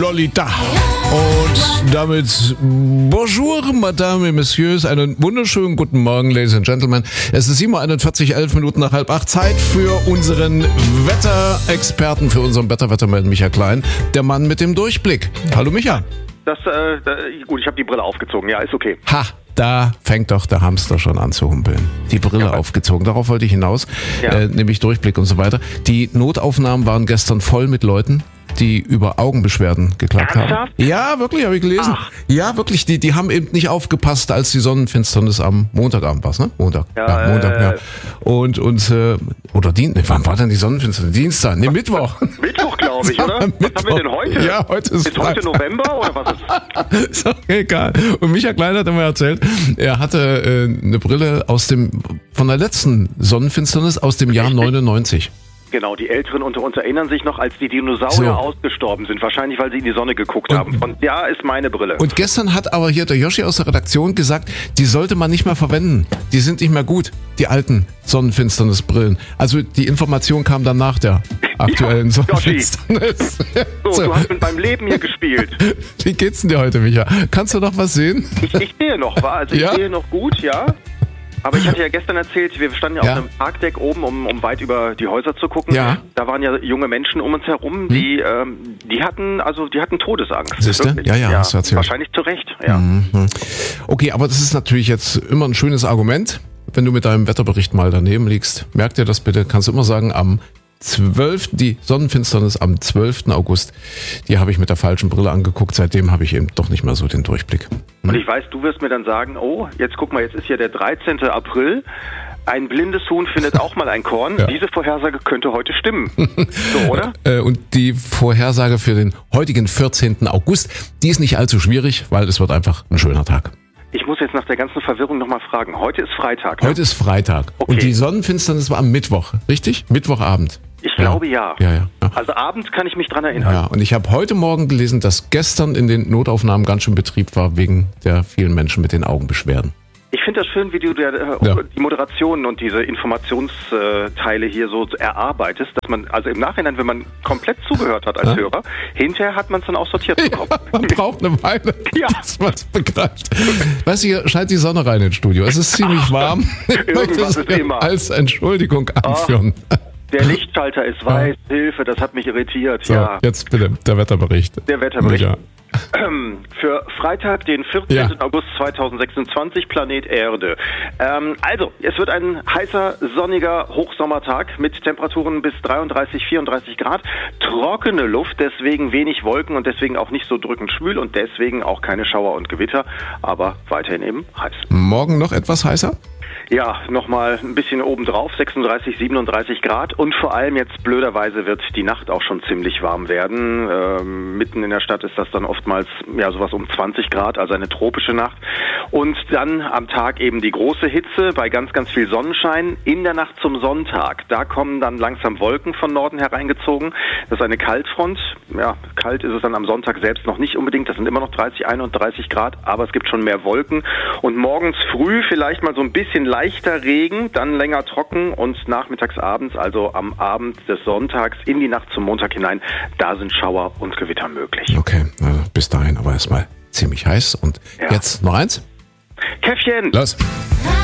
Lolita. Und damit bonjour, Madame et Messieurs, einen wunderschönen guten Morgen, Ladies and Gentlemen. Es ist 7:41, 11 Minuten nach 7:30. Zeit für unseren Wetterexperten, für unseren Wettermann Micha Klein, der Mann mit dem Durchblick. Hallo Micha. Gut, ich habe die Brille aufgezogen, ja, ist okay. Ha, da fängt doch der Hamster schon an zu humpeln. Die Brille aufgezogen, darauf wollte ich hinaus, nämlich Durchblick und so weiter. Die Notaufnahmen waren gestern voll mit Leuten, die über Augenbeschwerden geklagt haben. Ja, wirklich, habe ich gelesen. Ach. Ja, wirklich, die haben eben nicht aufgepasst, als die Sonnenfinsternis am Montagabend war, ne? Montag. Ja. Wann war denn die Sonnenfinsternis? Dienstag, Mittwoch. Mittwoch, glaube ich, oder? Was haben wir denn heute? Ja, heute ist heute November, oder was ist? Ist auch egal. Und Micha Klein hat immer erzählt, er hatte eine Brille von der letzten Sonnenfinsternis aus dem Jahr 99. Genau, die Älteren unter uns erinnern sich noch, als die Dinosaurier ausgestorben sind. Wahrscheinlich, weil sie in die Sonne geguckt haben. Und ja, ist meine Brille. Und gestern hat aber hier der Yoshi aus der Redaktion gesagt, die sollte man nicht mehr verwenden. Die sind nicht mehr gut, die alten Sonnenfinsternisbrillen. Also die Information kam dann nach der aktuellen Sonnenfinsternis. So, du hast mit meinem Leben hier gespielt. Wie geht's denn dir heute, Micha? Kannst du noch was sehen? Ich sehe noch, ich sehe noch gut, ja. Aber ich hatte ja gestern erzählt, wir standen ja auf einem Parkdeck oben, um weit über die Häuser zu gucken. Ja. Da waren ja junge Menschen um uns herum, die hatten Todesangst. Siehste? Ja, hast du erzählt. Wahrscheinlich zu Recht, ja. Okay, aber das ist natürlich jetzt immer ein schönes Argument, wenn du mit deinem Wetterbericht mal daneben liegst. Merk dir das bitte, kannst du immer sagen, die Sonnenfinsternis am 12. August, die habe ich mit der falschen Brille angeguckt. Seitdem habe ich eben doch nicht mehr so den Durchblick. Und ich weiß, du wirst mir dann sagen, jetzt guck mal, jetzt ist ja der 13. April. Ein blindes Huhn findet auch mal ein Korn. Ja. Diese Vorhersage könnte heute stimmen. So, oder? Und die Vorhersage für den heutigen 14. August, die ist nicht allzu schwierig, weil es wird einfach ein schöner Tag. Ich muss jetzt nach der ganzen Verwirrung nochmal fragen. Heute ist Freitag, ne? Heute ist Freitag. Okay. Und die Sonnenfinsternis war am Mittwoch, richtig? Mittwochabend. Ich glaube ja. Ja. Also abends kann ich mich dran erinnern. Ja, und ich habe heute Morgen gelesen, dass gestern in den Notaufnahmen ganz schön Betrieb war wegen der vielen Menschen mit den Augenbeschwerden. Ich finde das schön, wie du die Moderationen und diese Informationsteile hier so erarbeitest, dass man, also im Nachhinein, wenn man komplett zugehört hat als Hörer, hinterher hat man es dann auch sortiert bekommen. Ja, man braucht eine Weile, bis man es begreift. Weißt du, hier scheint die Sonne rein ins Studio. Es ist ziemlich warm. Irgendwas ist immer. Als Entschuldigung anführen. Der Lichtschalter ist weiß, Hilfe, das hat mich irritiert. So, jetzt bitte der Wetterbericht. Der Wetterbericht. Ja. Für Freitag, den 14. August 2026, Planet Erde. Also, es wird ein heißer, sonniger Hochsommertag mit Temperaturen bis 33, 34 Grad. Trockene Luft, deswegen wenig Wolken und deswegen auch nicht so drückend schwül und deswegen auch keine Schauer und Gewitter, aber weiterhin eben heiß. Morgen noch etwas heißer? Ja, nochmal ein bisschen obendrauf, 36, 37 Grad und vor allem jetzt blöderweise wird die Nacht auch schon ziemlich warm werden. Mitten in der Stadt ist das dann oftmals sowas um 20 Grad, also eine tropische Nacht. Und dann am Tag eben die große Hitze bei ganz, ganz viel Sonnenschein. In der Nacht zum Sonntag, da kommen dann langsam Wolken von Norden hereingezogen. Das ist eine Kaltfront. Ja, kalt ist es dann am Sonntag selbst noch nicht unbedingt. Das sind immer noch 30, 31 Grad, aber es gibt schon mehr Wolken. Und morgens früh vielleicht mal so ein bisschen leichter Regen, dann länger trocken und nachmittags, abends, also am Abend des Sonntags in die Nacht zum Montag hinein, da sind Schauer und Gewitter möglich. Okay, also bis dahin aber erstmal ziemlich heiß. Und jetzt noch eins? Käffchen! Los!